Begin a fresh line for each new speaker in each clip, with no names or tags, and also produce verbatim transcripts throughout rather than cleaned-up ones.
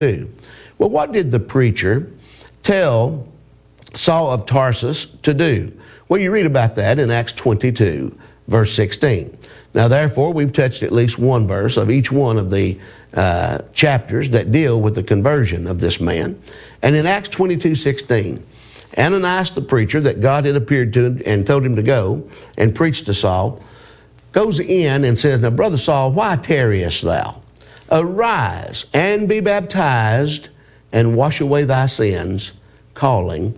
do. Well, what did the preacher tell Saul of Tarsus to do? Well, you read about that in Acts twenty-two, verse sixteen. Now, therefore, we've touched at least one verse of each one of the uh, chapters that deal with the conversion of this man. And in Acts twenty-two, sixteen, Ananias the preacher that God had appeared to and told him to go and preach to Saul, goes in and says, "Now, brother Saul, why tarriest thou? Arise and be baptized and wash away thy sins, calling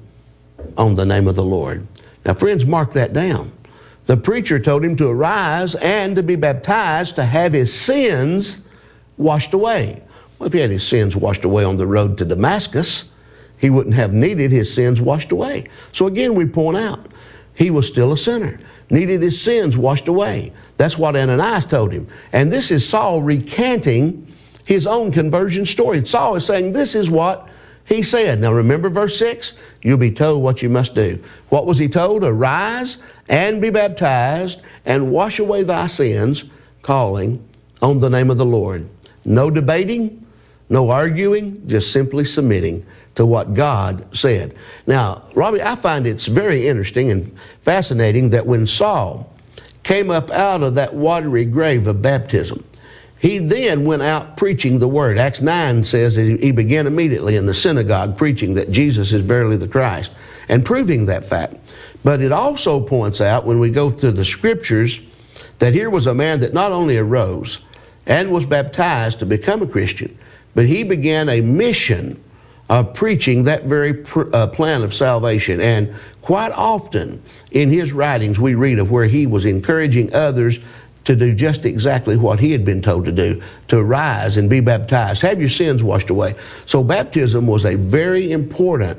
on the name of the Lord." Now, friends, mark that down. The preacher told him to arise and to be baptized to have his sins washed away. Well, if he had his sins washed away on the road to Damascus, he wouldn't have needed his sins washed away. So again, we point out, he was still a sinner, needed his sins washed away. That's what Ananias told him. And this is Saul recanting his own conversion story. Saul is saying, this is what he said. Now remember verse six? You'll be told what you must do. What was he told? Arise and be baptized and wash away thy sins, calling on the name of the Lord. No debating, no arguing, just simply submitting to what God said. Now, Robbie, I find it's very interesting and fascinating that when Saul came up out of that watery grave of baptism, he then went out preaching the word. Acts nine says that he began immediately in the synagogue preaching that Jesus is verily the Christ and proving that fact. But it also points out when we go through the scriptures that here was a man that not only arose and was baptized to become a Christian, but he began a mission of preaching that very pr- uh, plan of salvation. And quite often in his writings we read of where he was encouraging others to do just exactly what he had been told to do, to rise and be baptized, have your sins washed away. So baptism was a very important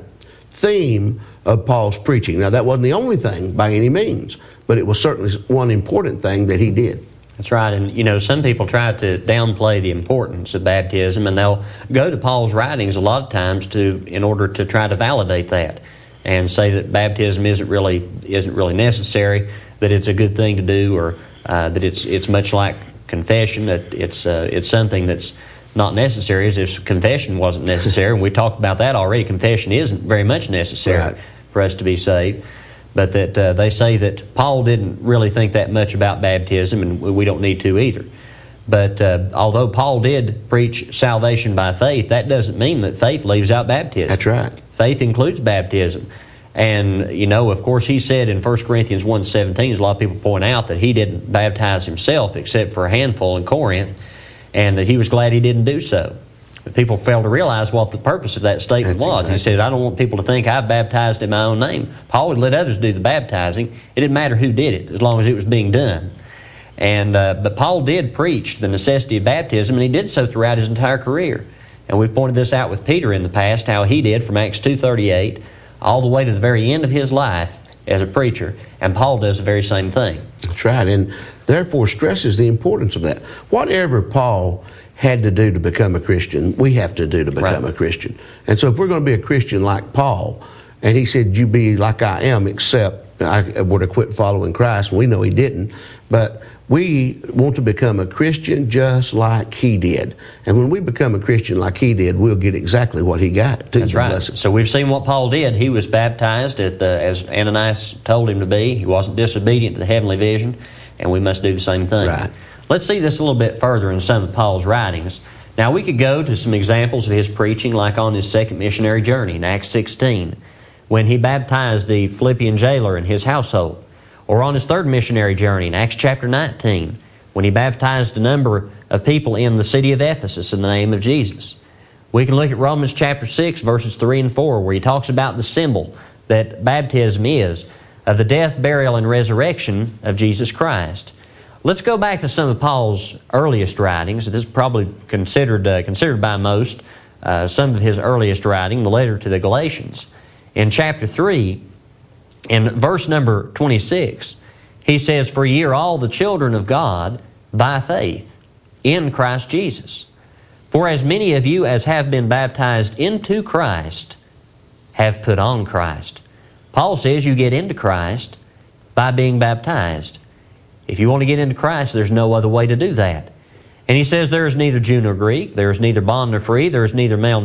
theme of Paul's preaching. Now, that wasn't the only thing by any means, but it was certainly one important thing that he did.
That's right. And, you know, some people try to downplay the importance of baptism, and they'll go to Paul's writings a lot of times to in order to try to validate that and say that baptism isn't really isn't really necessary, that it's a good thing to do, or uh, that it's it's much like confession, that it's uh, it's something that's not necessary, as if confession wasn't necessary. And we talked about that already. Confession isn't very much necessary right. for us to be saved. But that uh, they say that Paul didn't really think that much about baptism, and we don't need to either. But uh, although Paul did preach salvation by faith, that doesn't mean that faith leaves out baptism.
That's right.
Faith includes baptism. And, you know, of course, he said in First Corinthians one seventeen, as a lot of people point out, that he didn't baptize himself except for a handful in Corinth, and that he was glad he didn't do so. But people fail to realize what the purpose of that statement That's was. Exactly. He said, I don't want people to think I've baptized in my own name. Paul would let others do the baptizing. It didn't matter who did it, as long as it was being done. And uh, but Paul did preach the necessity of baptism, and he did so throughout his entire career. And we've pointed this out with Peter in the past, how he did from Acts two thirty-eight all the way to the very end of his life as a preacher. And Paul does the very same thing.
That's right, and therefore stresses the importance of that. Whatever Paul had to do to become a Christian, we have to do to become right. a Christian. And so if we're going to be a Christian like Paul, and he said, you be like I am, except I were to quit following Christ, and we know he didn't, but we want to become a Christian just like he did. And when we become a Christian like he did, we'll get exactly what he got.
That's right. So we've seen what Paul did. He was baptized at the, as Ananias told him to be. He wasn't disobedient to the heavenly vision, and we must do the same thing.
Right.
Let's see this a little bit further in some of Paul's writings. Now, we could go to some examples of his preaching, like on his second missionary journey in Acts sixteen, when he baptized the Philippian jailer and his household. Or on his third missionary journey in Acts chapter nineteen, when he baptized a number of people in the city of Ephesus in the name of Jesus. We can look at Romans chapter six, verses three and four, where he talks about the symbol that baptism is of the death, burial, and resurrection of Jesus Christ. Let's go back to some of Paul's earliest writings. This is probably considered uh, considered by most uh, some of his earliest writing, the letter to the Galatians. In chapter three, in verse number twenty-six, he says, "For ye are all the children of God by faith in Christ Jesus. For as many of you as have been baptized into Christ have put on Christ." Paul says you get into Christ by being baptized. If you want to get into Christ, there's no other way to do that. And he says there is neither Jew nor Greek, there is neither bond nor free, there is neither male